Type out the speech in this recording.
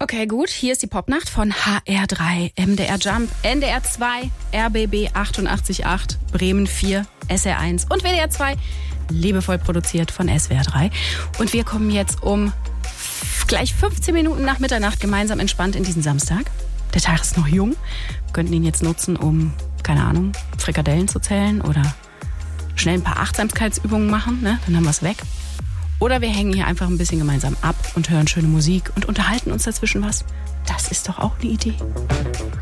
Okay, gut. Hier ist die Popnacht von HR3, MDR Jump, NDR 2, RBB 88.8, Bremen 4, SR1 und WDR 2, liebevoll produziert von SWR 3. Und wir kommen jetzt um gleich 15 Minuten nach Mitternacht gemeinsam entspannt in diesen Samstag. Der Tag ist noch jung. Wir könnten ihn jetzt nutzen, um, keine Ahnung, Frikadellen zu zählen oder schnell ein paar Achtsamkeitsübungen machen, ne? Dann haben wir es weg. Oder wir hängen hier einfach ein bisschen gemeinsam ab und hören schöne Musik und unterhalten uns dazwischen was. Das ist doch auch eine Idee.